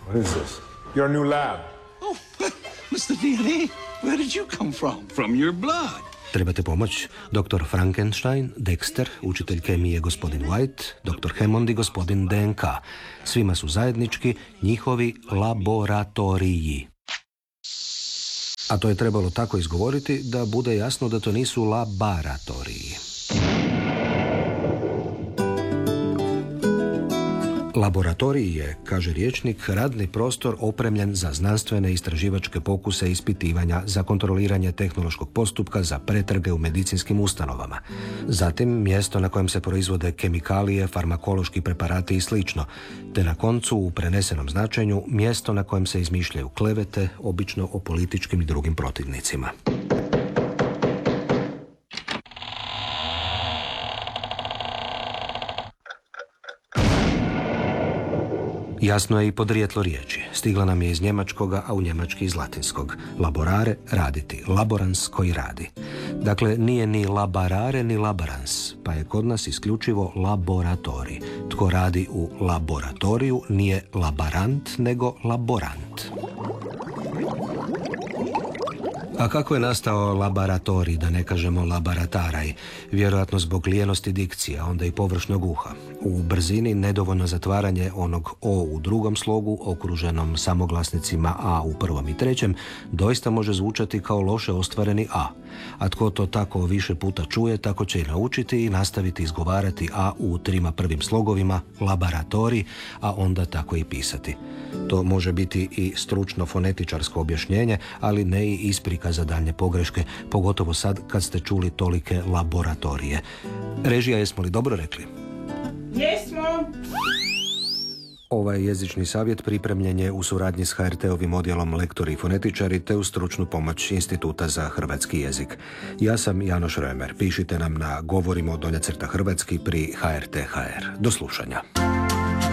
What is this? Your new lab. Oh, Mr. DNA, where did you come from? From your blood. Trebate pomoć? Dr. Frankenstein, Dexter, učitelj kemije gospodin White, dr. Hammond i gospodin DNK. Svima su zajednički njihovi laboratoriji. A to je trebalo tako izgovoriti da bude jasno da to nisu laboratoriji. Laboratorij je, kaže rječnik, radni prostor opremljen za znanstvene istraživačke pokuse i ispitivanja, za kontroliranje tehnološkog postupka, za pretrage u medicinskim ustanovama. Zatim, mjesto na kojem se proizvode kemikalije, farmakološki preparati i sl. Te na koncu, u prenesenom značenju, mjesto na kojem se izmišljaju klevete, obično o političkim i drugim protivnicima. Jasno je i podrijetlo riječi. Stigla nam je iz njemačkoga, a u njemački iz latinskog. Laborare, raditi. Laborans, koji radi. Dakle, nije ni labarare ni laborans, pa je kod nas isključivo laboratorij. Tko radi u laboratoriju nije laborant, nego laborant. A kako je nastao laboratorij, da ne kažemo laborataraj? Vjerojatno zbog lijenosti dikcije, onda i površnog uha. U brzini nedovoljno zatvaranje onog O u drugom slogu, okruženom samoglasnicima A u prvom i trećem, doista može zvučati kao loše ostvareni A. A tko to tako više puta čuje, tako će i naučiti i nastaviti izgovarati A u trima prvim slogovima, laboratorij, a onda tako i pisati. To može biti i stručno fonetičarsko objašnjenje, ali ne i isprika za daljnje pogreške, pogotovo sad kad ste čuli tolike laboratorije. Režija, jesmo li dobro rekli? Jesmo! Ovaj jezični savjet pripremljen je u suradnji s HRT-ovim odjelom Lektori i fonetičari te uz stručnu pomoć Instituta za hrvatski jezik. Ja sam Janoš Römer. Pišite nam na govorimo _hrvatski pri HRT.hr. Do slušanja.